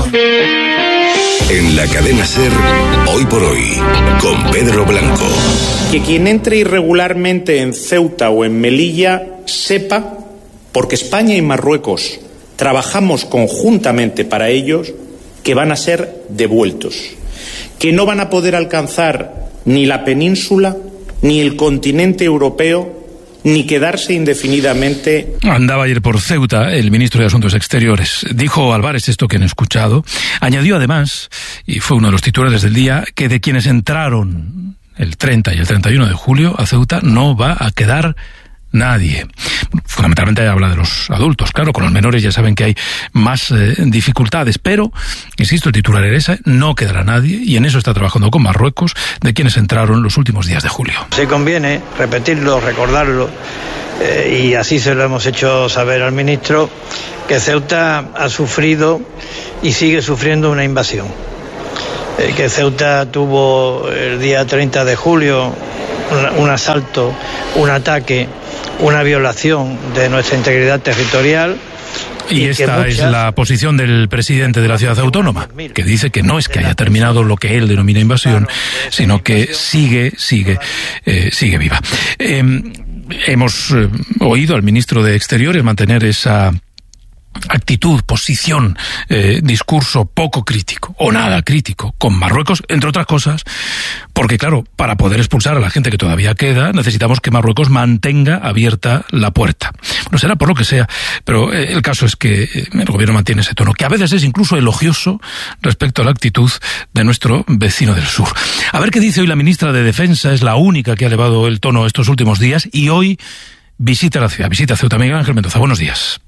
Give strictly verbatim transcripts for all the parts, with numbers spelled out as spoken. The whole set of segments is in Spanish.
En la cadena SER, Hoy por Hoy, con Pedro Blanco. Que quien entre irregularmente en Ceuta o en Melilla sepa, porque España y Marruecos trabajamos conjuntamente para ellos, que van a ser devueltos, que no van a poder alcanzar ni la península, ni el continente europeo, ni quedarse indefinidamente. Andaba ayer por Ceuta el ministro de Asuntos Exteriores. Dijo Álvarez esto que han escuchado. Añadió además, y fue uno de los titulares del día, que de quienes entraron el treinta y el treinta y uno de julio a Ceuta no va a quedar nadie. Fundamentalmente habla de los adultos, claro, con los menores ya saben que hay más eh, dificultades, pero, insisto, el titular era ese, no quedará nadie, y en eso está trabajando con Marruecos, de quienes entraron los últimos días de julio. Se conviene repetirlo, recordarlo, eh, y así se lo hemos hecho saber al ministro, que Ceuta ha sufrido y sigue sufriendo una invasión. Eh, que Ceuta tuvo el día treinta de julio un, un asalto, un ataque, una violación de nuestra integridad territorial. Y, y esta muchas... es la posición del presidente de la ciudad autónoma, que dice que no es que haya terminado lo que él denomina invasión, sino que sigue, sigue, eh, sigue viva. Eh, hemos eh, oído al ministro de Exteriores mantener esa actitud, posición, eh, discurso poco crítico o nada crítico con Marruecos, entre otras cosas, porque claro, para poder expulsar a la gente que todavía queda, necesitamos que Marruecos mantenga abierta la puerta. No será por lo que sea, pero eh, el caso es que eh, el gobierno mantiene ese tono, que a veces es incluso elogioso respecto a la actitud de nuestro vecino del sur. A ver qué dice hoy la ministra de Defensa, es la única que ha elevado el tono estos últimos días, y hoy visita la ciudad, visita Ceuta. Miguel Ángel Mendoza, buenos días.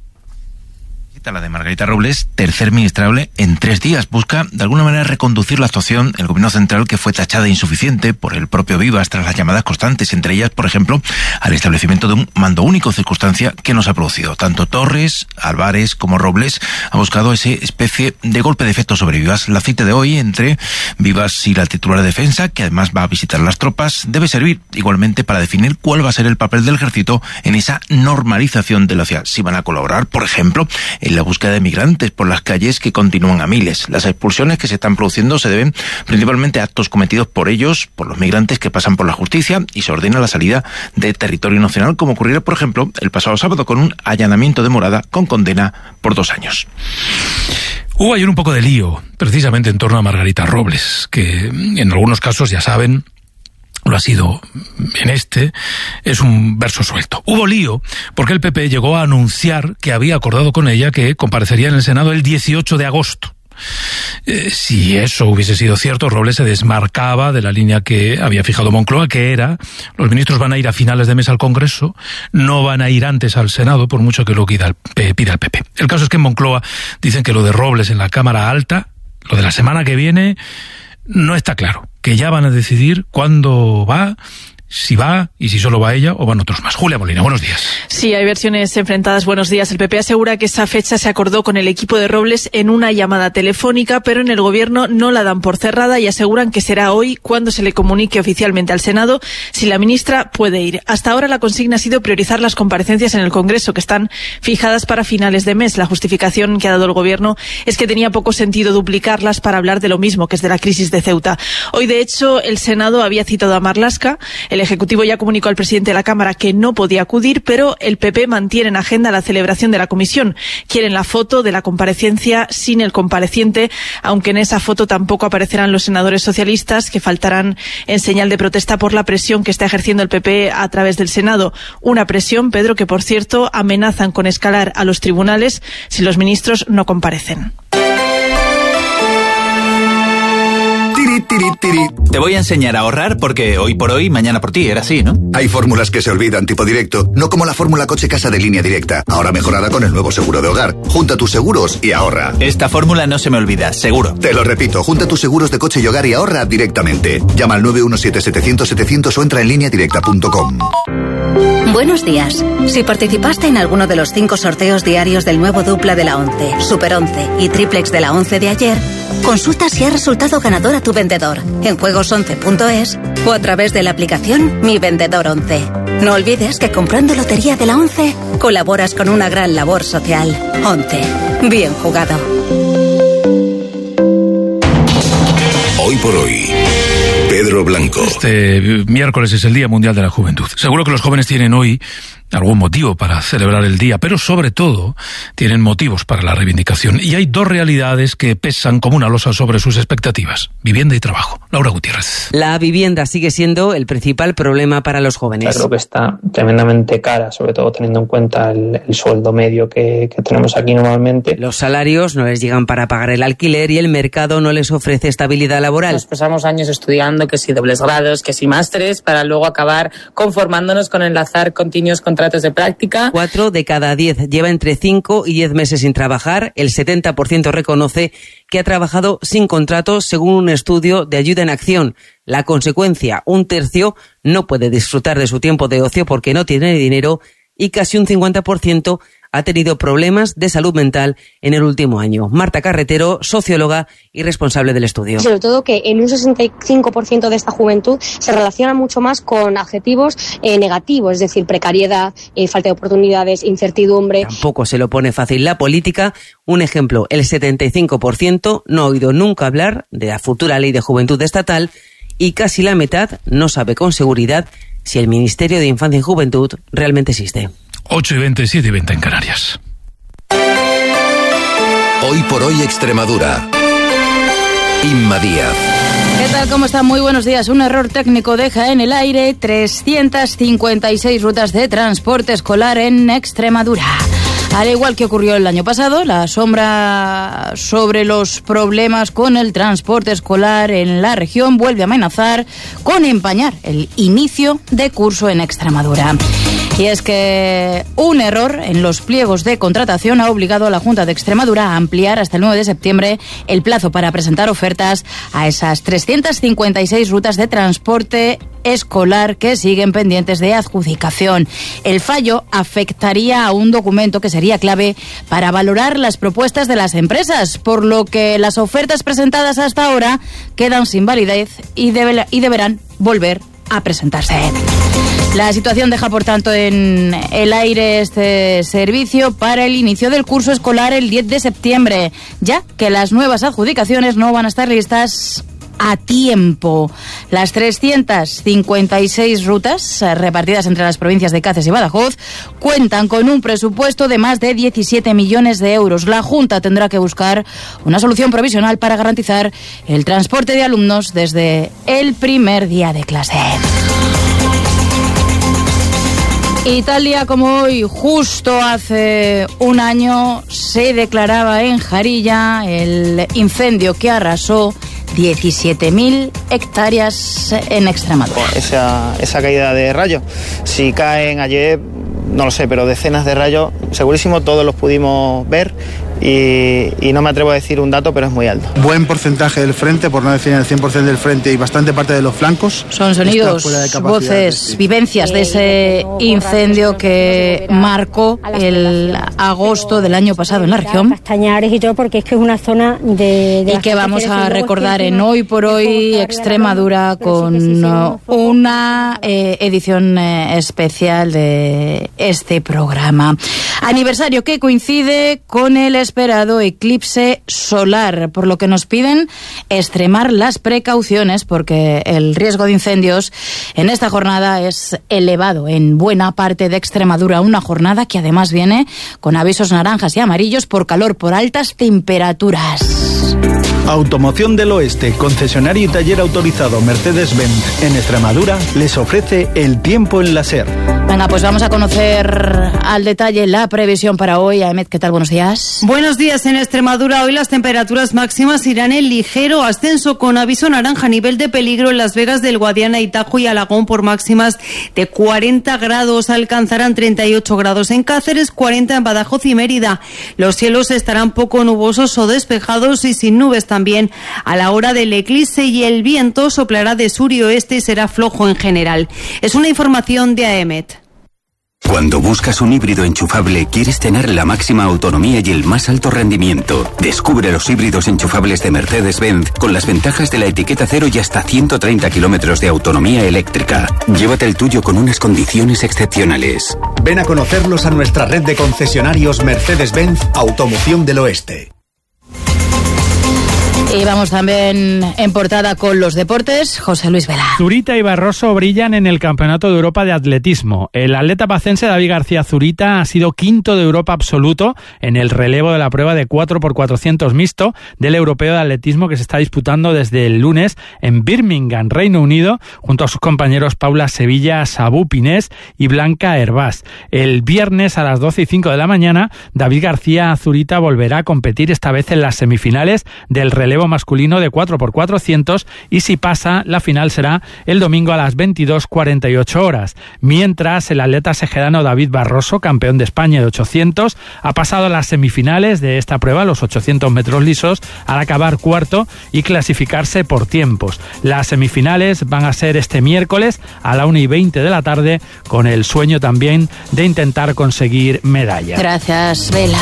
La de Margarita Robles, tercer ministrable en tres días. Busca, de alguna manera, reconducir la actuación del gobierno central, que fue tachada de insuficiente por el propio Vivas tras las llamadas constantes, entre ellas, por ejemplo, al establecimiento de un mando único, circunstancia que no se ha producido. Tanto Torres, Álvarez como Robles han buscado esa especie de golpe de efecto sobre Vivas. La cita de hoy entre Vivas y la titular de Defensa, que además va a visitar las tropas, debe servir igualmente para definir cuál va a ser el papel del ejército en esa normalización de la ciudad. Si van a colaborar, por ejemplo, en la búsqueda de migrantes por las calles, que continúan a miles. Las expulsiones que se están produciendo se deben principalmente a actos cometidos por ellos, por los migrantes que pasan por la justicia, y se ordena la salida de territorio nacional, como ocurriera, por ejemplo, el pasado sábado con un allanamiento de morada con condena por dos años. Hubo ayer un poco de lío, precisamente en torno a Margarita Robles, que en algunos casos, ya saben, lo ha sido en este, es un verso suelto. Hubo lío porque el P P llegó a anunciar que había acordado con ella que comparecería en el Senado el dieciocho de agosto. Eh, si eso hubiese sido cierto, Robles se desmarcaba de la línea que había fijado Moncloa, que era: los ministros van a ir a finales de mes al Congreso, no van a ir antes al Senado, por mucho que lo pida el P P. El caso es que en Moncloa dicen que lo de Robles en la Cámara Alta, lo de la semana que viene, no está claro, que ya van a decidir cuándo va, si va y si solo va ella o van otros más. Julia Molina, buenos días. Sí, hay versiones enfrentadas. Buenos días. El P P asegura que esa fecha se acordó con el equipo de Robles en una llamada telefónica, pero en el gobierno no la dan por cerrada y aseguran que será hoy cuando se le comunique oficialmente al Senado si la ministra puede ir. Hasta ahora la consigna ha sido priorizar las comparecencias en el Congreso, que están fijadas para finales de mes. La justificación que ha dado el gobierno es que tenía poco sentido duplicarlas para hablar de lo mismo, que es de la crisis de Ceuta. Hoy, de hecho, el Senado había citado a Marlaska. El Ejecutivo ya comunicó al presidente de la Cámara que no podía acudir, pero el P P mantiene en agenda la celebración de la comisión. Quieren la foto de la comparecencia sin el compareciente, aunque en esa foto tampoco aparecerán los senadores socialistas, que faltarán en señal de protesta por la presión que está ejerciendo el P P a través del Senado. Una presión, Pedro, que por cierto amenazan con escalar a los tribunales si los ministros no comparecen. Tiri, tiri. Te voy a enseñar a ahorrar porque hoy por hoy, mañana por ti, era así, ¿no? Hay fórmulas que se olvidan, tipo directo, no como la fórmula coche casa de Línea Directa, ahora mejorada con el nuevo seguro de hogar. Junta tus seguros y ahorra. Esta fórmula no se me olvida, seguro. Te lo repito, junta tus seguros de coche y hogar y ahorra directamente. Llama al nueve uno siete, setecientos, setecientos o entra en línea directa punto com. Buenos días. Si participaste en alguno de los cinco sorteos diarios del nuevo dupla de la once, Super once y Triplex de la once de ayer, consulta si ha resultado ganador a tu vendedor en juegos once punto es o a través de la aplicación Mi Vendedor once. No olvides que comprando Lotería de la once colaboras con una gran labor social. once. Bien jugado. cinco. Este miércoles es el Día Mundial de la Juventud. Seguro que los jóvenes tienen hoy algún motivo para celebrar el día, pero sobre todo tienen motivos para la reivindicación. Y hay dos realidades que pesan como una losa sobre sus expectativas: vivienda y trabajo. Laura Gutiérrez. La vivienda sigue siendo el principal problema para los jóvenes. Creo que está tremendamente cara, sobre todo teniendo en cuenta el, el sueldo medio que, que tenemos aquí normalmente. Los salarios no les llegan para pagar el alquiler y el mercado no les ofrece estabilidad laboral. Nos pasamos años estudiando que si dobles grados, que si másteres, para luego acabar conformándonos con enlazar continuos contratos de práctica. Cuatro de cada diez lleva entre cinco y diez meses sin trabajar. El setenta por ciento reconoce que ha trabajado sin contrato, según un estudio de Ayuda en Acción. La consecuencia: un tercio no puede disfrutar de su tiempo de ocio porque no tiene dinero y casi un cincuenta por ciento ha tenido problemas de salud mental en el último año. Marta Carretero, socióloga y responsable del estudio. Sobre todo que en un sesenta y cinco por ciento de esta juventud se relaciona mucho más con adjetivos eh, negativos, es decir, precariedad, eh, falta de oportunidades, incertidumbre. Tampoco se lo pone fácil la política. Un ejemplo: el setenta y cinco por ciento no ha oído nunca hablar de la futura ley de juventud estatal y casi la mitad no sabe con seguridad si el Ministerio de Infancia y Juventud realmente existe. ocho y veinte, siete y veinte en Canarias. Hoy por hoy Extremadura. Inma Díaz. ¿Qué tal? ¿Cómo están? Muy buenos días. Un error técnico deja en el aire trescientas cincuenta y seis rutas de transporte escolar en Extremadura. Al igual que ocurrió el año pasado, la sombra sobre los problemas con el transporte escolar en la región vuelve a amenazar con empañar el inicio de curso en Extremadura. Y es que un error en los pliegos de contratación ha obligado a la Junta de Extremadura a ampliar hasta el nueve de septiembre el plazo para presentar ofertas a esas trescientas cincuenta y seis rutas de transporte escolar que siguen pendientes de adjudicación. El fallo afectaría a un documento que sería clave para valorar las propuestas de las empresas, por lo que las ofertas presentadas hasta ahora quedan sin validez y, debe, y deberán volver a presentarse. La situación deja, por tanto, en el aire este servicio para el inicio del curso escolar el diez de septiembre, ya que las nuevas adjudicaciones no van a estar listas a tiempo. Las trescientas cincuenta y seis rutas eh, repartidas entre las provincias de Cáceres y Badajoz cuentan con un presupuesto de más de diecisiete millones de euros. La Junta tendrá que buscar una solución provisional para garantizar el transporte de alumnos desde el primer día de clase. Y tal día como hoy, justo hace un año, se declaraba en Jarilla el incendio que arrasó diecisiete mil hectáreas en Extremadura. Esa, esa caída de rayos, si caen ayer, no lo sé, pero decenas de rayos, segurísimo todos los pudimos ver. Y, y no me atrevo a decir un dato, pero es muy alto. Buen porcentaje del frente, por no decir el cien por ciento del frente, y bastante parte de los flancos. Son sonidos, voces, de... vivencias de ese incendio que marcó el agosto del año pasado en la región. Castañares y todo, porque es que es una zona de... de y que vamos a recordar en Hoy por Hoy Extremadura con una eh, edición eh, especial de este programa. Aniversario que coincide con el esperado eclipse solar, por lo que nos piden extremar las precauciones porque el riesgo de incendios en esta jornada es elevado en buena parte de Extremadura, una jornada que además viene con avisos naranjas y amarillos por calor, por altas temperaturas. Automoción del Oeste, concesionario y taller autorizado Mercedes-Benz en Extremadura, les ofrece el tiempo en la SER. Venga, pues vamos a conocer al detalle la previsión para hoy. Ahmed, ¿qué tal? Buenos días. Buenos días. En Extremadura hoy las temperaturas máximas irán en ligero ascenso con aviso naranja a nivel de peligro en Las Vegas del Guadiana, Itajo y Alagón por máximas de cuarenta grados. Alcanzarán treinta y ocho grados en Cáceres, cuarenta en Badajoz y Mérida. Los cielos estarán poco nubosos o despejados y sin nubes también a la hora del eclipse, y el viento soplará de sur y oeste y será flojo en general. Es una información de A E M E T. Cuando buscas un híbrido enchufable, quieres tener la máxima autonomía y el más alto rendimiento. Descubre los híbridos enchufables de Mercedes-Benz con las ventajas de la etiqueta cero y hasta ciento treinta kilómetros de autonomía eléctrica. Llévate el tuyo con unas condiciones excepcionales. Ven a conocerlos a nuestra red de concesionarios Mercedes-Benz Automoción del Oeste. Y vamos también en portada con los deportes. José Luis Vela. Zurita y Barroso brillan en el Campeonato de Europa de Atletismo. El atleta pacense David García Zurita ha sido quinto de Europa absoluto en el relevo de la prueba de cuatro por cuatrocientos mixto del Europeo de Atletismo que se está disputando desde el lunes en Birmingham, Reino Unido, junto a sus compañeros Paula Sevilla, Sabú Pinés y Blanca Hervás. El viernes a las doce y cinco de la mañana, David García Zurita volverá a competir esta vez en las semifinales del relevo masculino de cuatro por cuatrocientos y si pasa, la final será el domingo a las veintidós cuarenta y ocho horas. Mientras, el atleta sejedano David Barroso, campeón de España de ochocientos, ha pasado a las semifinales de esta prueba, los ochocientos metros lisos, al acabar cuarto y clasificarse por tiempos. Las semifinales van a ser este miércoles a la una y veinte de la tarde, con el sueño también de intentar conseguir medalla. Gracias, Vela.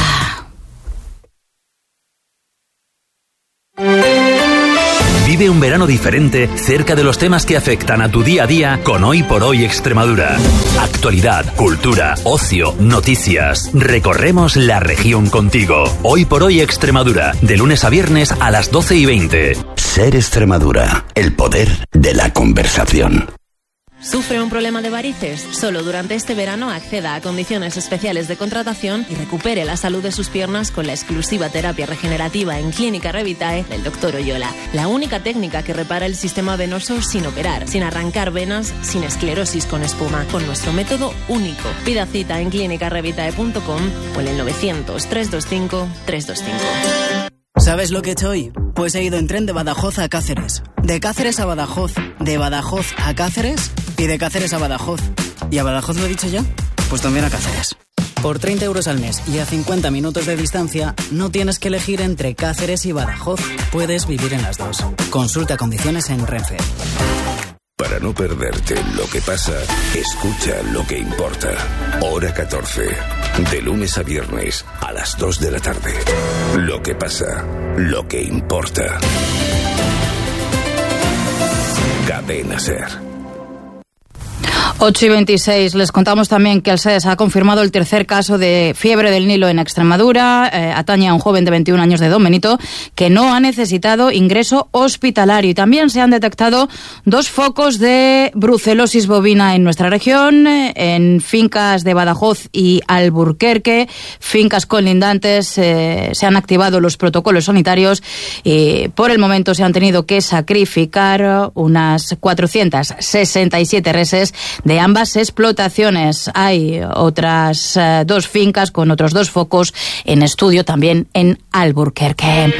Vive un verano diferente cerca de los temas que afectan a tu día a día con Hoy por Hoy Extremadura. Actualidad, cultura, ocio, noticias. Recorremos la región contigo. Hoy por Hoy Extremadura, de lunes a viernes a las doce y veinte. Ser Extremadura, el poder de la conversación. ¿Sufre un problema de varices? Solo durante este verano acceda a condiciones especiales de contratación y recupere la salud de sus piernas con la exclusiva terapia regenerativa en Clínica Revitae del doctor Oyola. La única técnica que repara el sistema venoso sin operar, sin arrancar venas, sin esclerosis con espuma, con nuestro método único. Pida cita en clínica revitae punto com o en el novecientos, trescientos veinticinco, trescientos veinticinco. ¿Sabes lo que he hecho hoy? Pues he ido en tren de Badajoz a Cáceres, de Cáceres a Badajoz, de Badajoz a Cáceres y de Cáceres a Badajoz. ¿Y a Badajoz lo he dicho ya? Pues también a Cáceres. Por treinta euros al mes y a cincuenta minutos de distancia, no tienes que elegir entre Cáceres y Badajoz. Puedes vivir en las dos. Consulta condiciones en Renfe. Para no perderte lo que pasa, escucha lo que importa. Hora catorce. De lunes a viernes a las dos de la tarde. Lo que pasa, lo que importa. Cadena Ser. ocho y veintiséis. Les contamos también que el S E S ha confirmado el tercer caso de fiebre del Nilo en Extremadura. Eh, atañe a un joven de veintiún años de Don Benito que no ha necesitado ingreso hospitalario. Y también se han detectado dos focos de brucelosis bovina en nuestra región, eh, en fincas de Badajoz y Alburquerque, fincas colindantes. Eh, se han activado los protocolos sanitarios y por el momento se han tenido que sacrificar unas cuatrocientas sesenta y siete reses de ambas explotaciones. Hay otras eh, dos fincas con otros dos focos en estudio también en Alburquerque.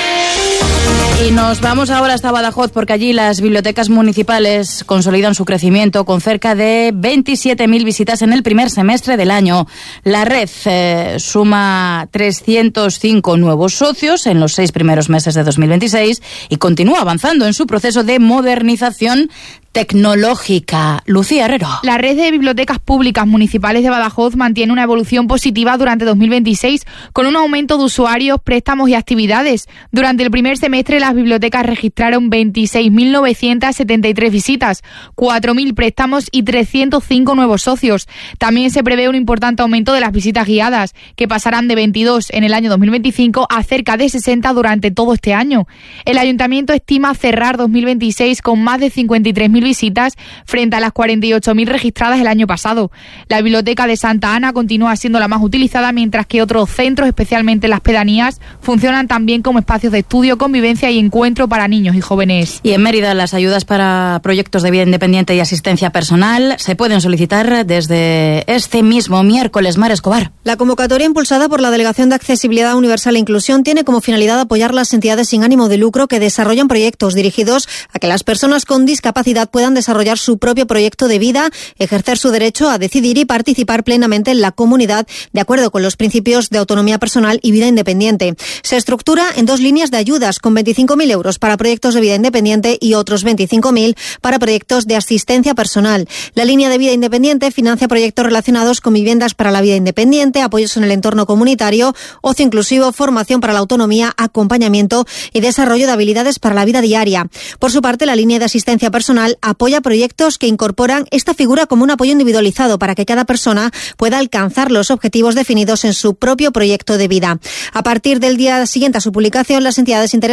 Y nos vamos ahora hasta Badajoz porque allí las bibliotecas municipales consolidan su crecimiento con cerca de veintisiete mil visitas en el primer semestre del año. La red eh, suma trescientos cinco nuevos socios en los seis primeros meses de dos mil veintiséis y continúa avanzando en su proceso de modernización tecnológica. Lucía Herrero. La red de bibliotecas públicas municipales de Badajoz mantiene una evolución positiva durante dos mil veintiséis con un aumento de usuarios, préstamos y actividades. Durante el primer semestre las bibliotecas registraron veintiséis mil novecientas setenta y tres visitas, cuatro mil préstamos y trescientos cinco nuevos socios. También se prevé un importante aumento de las visitas guiadas, que pasarán de veintidós en el año dos mil veinticinco a cerca de sesenta durante todo este año. El ayuntamiento estima cerrar dos mil veintiséis con más de cincuenta y tres mil visitas frente a las cuarenta y ocho mil registradas el año pasado. La biblioteca de Santa Ana continúa siendo la más utilizada, mientras que otros centros, especialmente las pedanías, funcionan también como espacios de estudio, convivencia y encuentro para niños y jóvenes. Y en Mérida, las ayudas para proyectos de vida independiente y asistencia personal se pueden solicitar desde este mismo miércoles. Mar Escobar. La convocatoria impulsada por la Delegación de Accesibilidad Universal e Inclusión tiene como finalidad apoyar las entidades sin ánimo de lucro que desarrollan proyectos dirigidos a que las personas con discapacidad puedan desarrollar su propio proyecto de vida, ejercer su derecho a decidir y participar plenamente en la comunidad de acuerdo con los principios de autonomía personal y vida independiente. Se estructura en dos líneas de ayudas, con veinticinco mil euros para proyectos de vida independiente y otros veinticinco mil para proyectos de asistencia personal. La línea de vida independiente financia proyectos relacionados con viviendas para la vida independiente, apoyos en el entorno comunitario, ocio inclusivo, formación para la autonomía, acompañamiento y desarrollo de habilidades para la vida diaria. Por su parte, la línea de asistencia personal apoya proyectos que incorporan esta figura como un apoyo individualizado para que cada persona pueda alcanzar los objetivos definidos en su propio proyecto de vida. A partir del día siguiente a su publicación, las entidades interesadas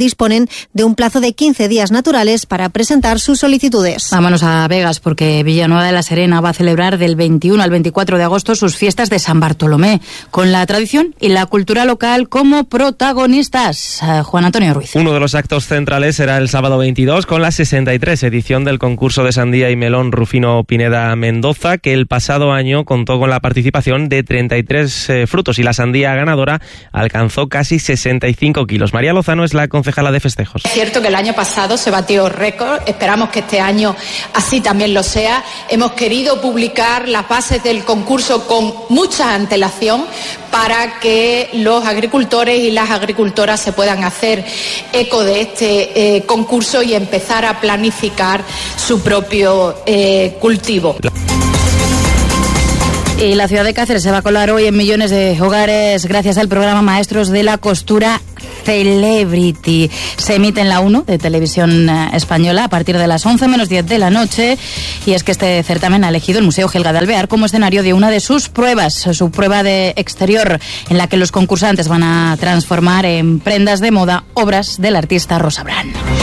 disponen de un plazo de quince días naturales para presentar sus solicitudes. Vámonos a Vegas porque Villanueva de la Serena va a celebrar del veintiuno al veinticuatro de agosto sus fiestas de San Bartolomé, con la tradición y la cultura local como protagonistas. Uh, Juan Antonio Ruiz. Uno de los actos centrales será el sábado veintidós con la sesenta y tres edición del concurso de sandía y melón Rufino Pineda Mendoza, que el pasado año contó con la participación de treinta y tres eh, frutos y la sandía ganadora alcanzó casi sesenta y cinco kilos. María Lozano es la concejala de festejos. Es cierto que el año pasado se batió récord, esperamos que este año así también lo sea. Hemos querido publicar las bases del concurso con mucha antelación para que los agricultores y las agricultoras se puedan hacer eco de este eh, concurso y empezar a planificar su propio eh, cultivo. Y la ciudad de Cáceres se va a colar hoy en millones de hogares gracias al programa Maestros de la Costura Celebrity. Se emite en la uno de Televisión Española a partir de las once menos diez de la noche, y es que este certamen ha elegido el Museo Gelga de Alvear como escenario de una de sus pruebas, su prueba de exterior, en la que los concursantes van a transformar en prendas de moda obras del artista Rosa Brand.